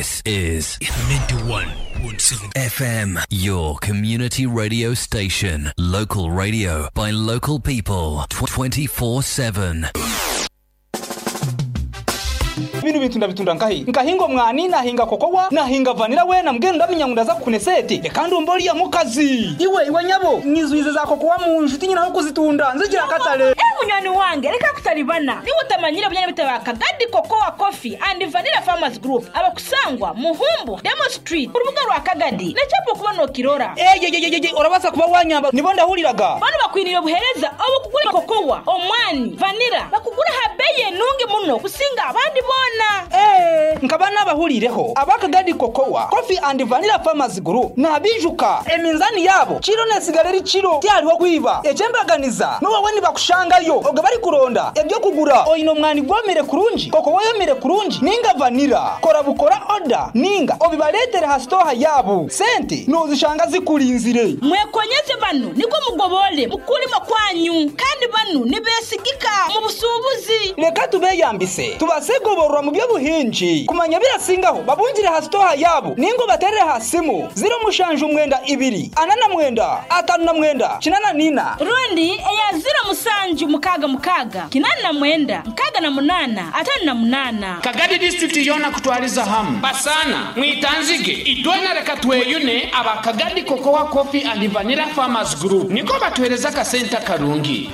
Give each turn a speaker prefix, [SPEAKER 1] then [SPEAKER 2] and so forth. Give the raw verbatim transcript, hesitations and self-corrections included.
[SPEAKER 1] This is ninety-one point seven F M, your community radio station. Local radio by local people, twenty-four seven.
[SPEAKER 2] Ibintu bitunda bitunda nkahi nkahingo mwani nahinga kokowa nahinga vanilla we na mgendo ndabinyangunda za kuneseti kandi umboli ya mukazi iwe iwe nyabo nyizuize za kokowa mu nshuti nyina ho kuzitunda nzigira katale
[SPEAKER 3] eh munyani wange reka kutalibana ni utamanyira bunyana bitabaka Gadi Cocoa Coffee and Vanilla Farmers Group abakusangwa muhumbu Demo Street urubuga rwa Kagadi na chapo kuba no kirora
[SPEAKER 2] eh ye ye ye urabasa kuba wanyamba nibonda huliraga
[SPEAKER 3] bano bakwinira buhereza abo kugura kokowa omwani vanilla bakugura habeye nunge muno kusinga abandi bona
[SPEAKER 2] eh nkabana bahurireho abaka Gadi Cocoa Coffee and Vanilla Farmers Group na bijuka eminzani yabo kiro nesigaleri kiro tyariho kwiba ecembaganiza no wawe ni bakushangayo oga bari kuronda ebyo kugura oyino mwani gwomere kurunji koko wayemere kurunji ninga vanilla kora bukora order ninga obibaletere ha store yabo senti no zishanga zikurinzire
[SPEAKER 3] mwekonyeze bano niko mugobole mukulima kwanyu kandi bano nibesigika mu busubuzi
[SPEAKER 2] reka tubeyambise tubasegoborwa mu byo buhinji kumanya birasingaho babungire ha store yabo ningo baterere hasimu zero mushanje umwenda ibiri anana mwenda atanu na mwenda kinana nina
[SPEAKER 3] rundi eya zero musanju mukaga mukaga kinana mwenda mukaga na munana atanu na munana
[SPEAKER 4] Kagadi district yona kutwaliza hamu basana mwitanzige idona reka tweyune aba Kagadi Cocoa Coffee and Vanilla Farmers Group niko batwereza ka center karungi